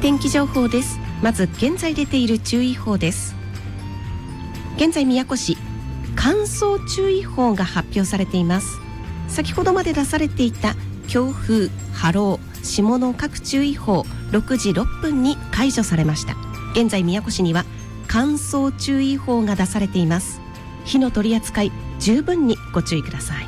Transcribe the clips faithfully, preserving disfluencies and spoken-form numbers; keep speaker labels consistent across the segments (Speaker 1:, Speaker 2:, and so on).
Speaker 1: 天気情報です。まず現在出ている注意報です。現在宮古市乾燥注意報が発表されています。先ほどまで出されていた強風、波浪、霜の各注意報ろくじろっぷんに解除されました。現在宮古市には乾燥注意報が出されています。火の取り扱い十分にご注意ください。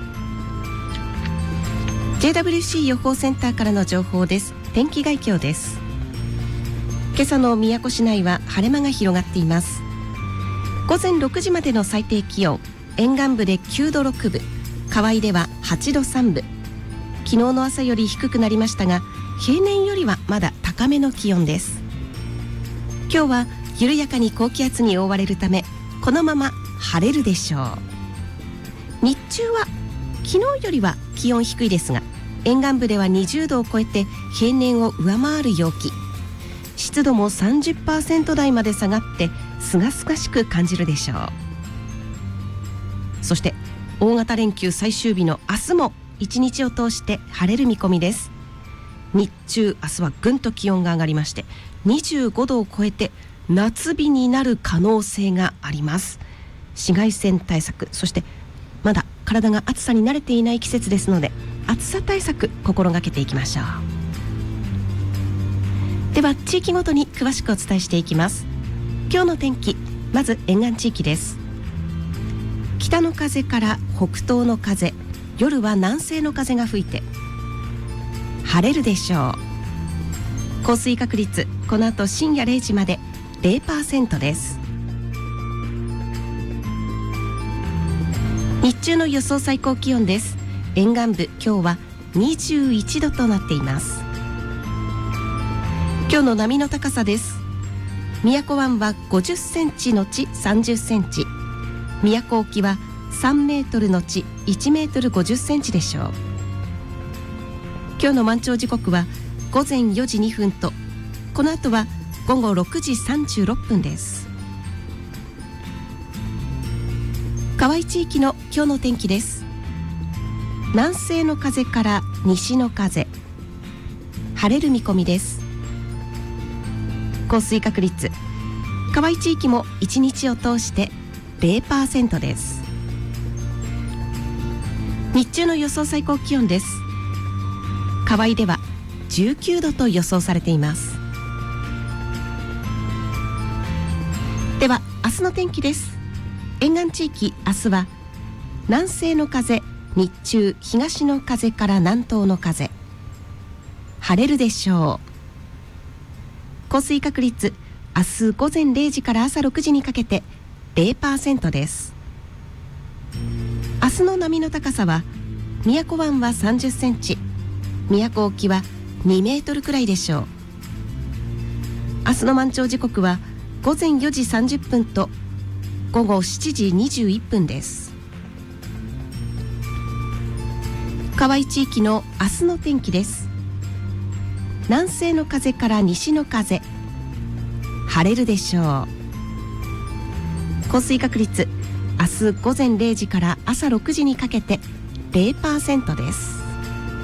Speaker 1: ジェイダブリューシー 予報センターからの情報です。天気概況です。今朝の宮古市内は晴れ間が広がっています。午前ろくじまでの最低気温、沿岸部できゅうどろくぶ、河合でははちどさんぶ、昨日の朝より低くなりましたが、平年よりはまだ高めの気温です。今日は緩やかに高気圧に覆われるため、このまま晴れるでしょう。日中は昨日よりは気温低いですが、沿岸部ではにじゅうどを超えて平年を上回る陽気、湿度も さんじゅっパーセント 台まで下がってすがすがしく感じるでしょう。そして大型連休最終日の明日も一日を通して晴れる見込みです。日中明日はぐんと気温が上がりまして、にじゅうごどを超えて夏日になる可能性があります。紫外線対策、そしてまだ体が暑さに慣れていない季節ですので、暑さ対策心がけていきましょう。では地域ごとに詳しくお伝えしていきます。今日の天気、まず沿岸地域です。北の風から北東の風、夜は南西の風が吹いて晴れるでしょう。降水確率、この後深夜れいじまで ゼロパーセント です。日中の予想最高気温です。沿岸部今日はにじゅういちどとなっています。今日の波の高さです。宮古湾はごじゅっセンチのちさんじゅっセンチ、宮古沖はさんメートルのちいちメートルごじゅっセンチでしょう。今日の満潮時刻はごぜんよじにふんと、この後はごごろくじさんじゅうろっぷんです。河合地域の今日の天気です。南西の風から西の風、晴れる見込みです。降水確率、河合地域もいちにちを通して ゼロパーセント です。日中の予想最高気温です。河合ではじゅうきゅうどと予想されています。では明日の天気です。沿岸地域、明日は南西の風、日中東の風から南東の風、晴れるでしょう。降水確率、明日ごぜんれいじから朝ろくじにかけて ゼロパーセント です。明日の波の高さは宮古湾はさんじゅっセンチ、宮古沖はにメートルくらいでしょう。明日の満潮時刻はごぜんよじさんじゅっぷんとごごしちじにじゅういっぷんです。河合地域の明日の天気です。南西の風から西の風、晴れるでしょう。降水確率、明日ごぜんれいじから朝ろくじにかけて ゼロパーセント です。